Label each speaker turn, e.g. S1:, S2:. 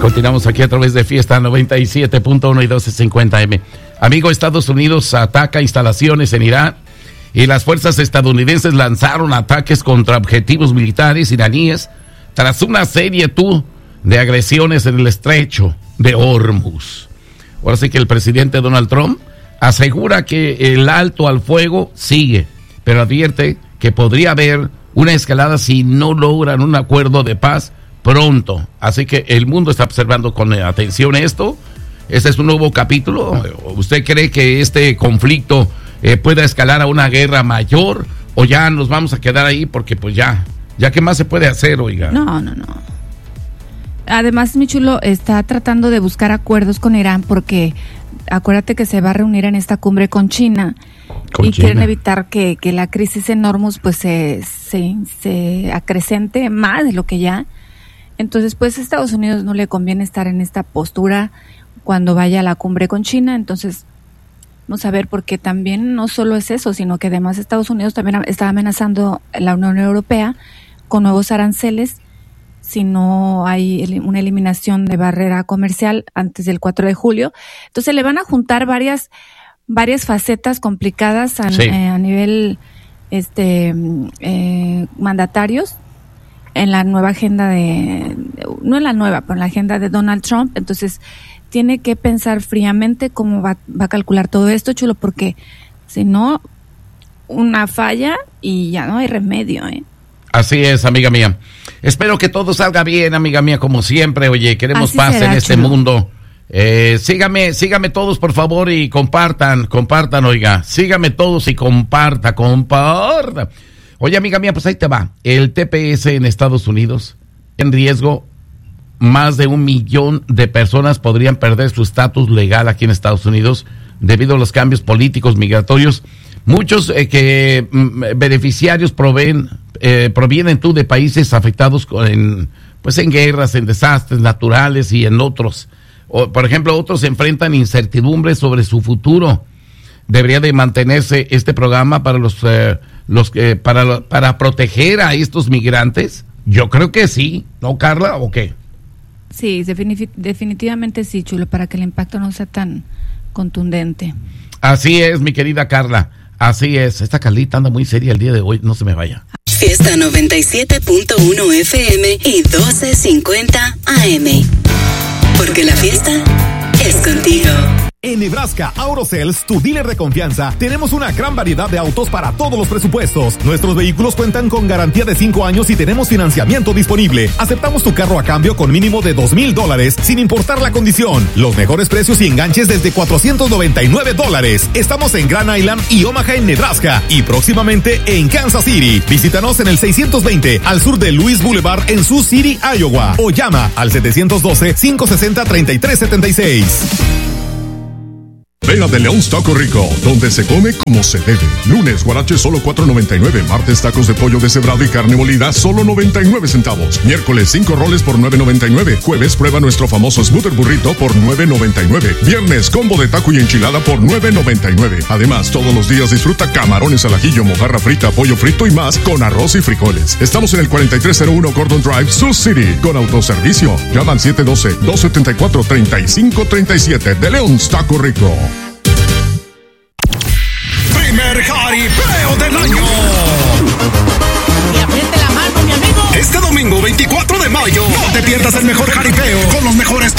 S1: Continuamos aquí a través de Fiesta 97.1 y 1250M. Amigo, Estados Unidos ataca instalaciones en Irán y las fuerzas estadounidenses lanzaron ataques contra objetivos militares iraníes tras una serie de agresiones en el estrecho de Hormuz. Ahora sí que el presidente Donald Trump asegura que el alto al fuego sigue, pero advierte que podría haber una escalada si no logran un acuerdo de paz pronto. Así que el mundo está observando con atención esto. Este es un nuevo capítulo. ¿Usted cree que este conflicto pueda escalar a una guerra mayor o ya nos vamos a quedar ahí porque pues ya qué más se puede hacer, oiga?
S2: No. Además, mi chulo está tratando de buscar acuerdos con Irán porque acuérdate que se va a reunir en esta cumbre con China. Quieren evitar que la crisis en Hormuz pues se acrecente más de lo que ya. Entonces, pues a Estados Unidos no le conviene estar en esta postura cuando vaya a la cumbre con China. Entonces, vamos a ver, porque también no solo es eso, sino que además Estados Unidos también está amenazando a la Unión Europea con nuevos aranceles si no hay una eliminación de barrera comercial antes del 4 de julio. Entonces, le van a juntar varias facetas complicadas a nivel mandatarios en la nueva agenda no en la nueva, pero en la agenda de Donald Trump. Entonces tiene que pensar fríamente cómo va a calcular todo esto, chulo, porque si no, una falla y ya no hay remedio,
S1: Así es, amiga mía. Espero que todo salga bien, amiga mía, como siempre. Oye, queremos
S2: así
S1: paz
S2: será,
S1: en este
S2: chulo.
S1: mundo. Sígame todos, por favor, y compartan, oiga. Sígame todos y comparta. Oye, amiga mía, pues ahí te va. El TPS en Estados Unidos, en riesgo, más de 1 millón de personas podrían perder su estatus legal aquí en Estados Unidos debido a los cambios políticos migratorios. Muchos beneficiarios provienen de países afectados en guerras, en desastres naturales y en otros. Por ejemplo, otros enfrentan incertidumbres sobre su futuro. Debería de mantenerse este programa para para proteger a estos migrantes. Yo creo que sí, ¿no, Carla? ¿O qué?
S2: Sí, definitivamente sí, chulo, para que el impacto no sea tan contundente.
S1: Así es, mi querida Carla. Así es. Esta Carlita anda muy seria el día de hoy, no se me vaya.
S3: Fiesta 97.1 FM y 1250 AM. Porque la fiesta es contigo.
S4: En Nebraska Autosales, tu dealer de confianza, tenemos una gran variedad de autos para todos los presupuestos. Nuestros vehículos cuentan con garantía de 5 años y tenemos financiamiento disponible. Aceptamos tu carro a cambio con mínimo de $2,000 sin importar la condición. Los mejores precios y enganches desde $499. Estamos en Grand Island y Omaha en Nebraska y próximamente en Kansas City. Visítanos en el 620 al sur de Louis Boulevard en Sioux City, Iowa, o llama al 712-560-3376.
S5: Ven a De Leon's Taco Rico, donde se come como se debe. Lunes, guarache solo $4.99. Martes, tacos de pollo deshebrado y carne molida, solo 99 centavos. Miércoles, 5 roles por $9.99. Jueves, prueba nuestro famoso Smoothie Burrito por $9.99. Viernes, combo de taco y enchilada por $9.99. Además, todos los días disfruta camarones al ajillo, mojarra frita, pollo frito y más con arroz y frijoles. Estamos en el 4301 Gordon Drive, Sioux City, con autoservicio. Llama al 712-274-3537. De Leon's Taco Rico.
S6: Primer jaripeo del año.
S7: Y apriete la mano, mi amigo.
S6: Este domingo 24 de mayo, no te pierdas el mejor jaripeo con los mejores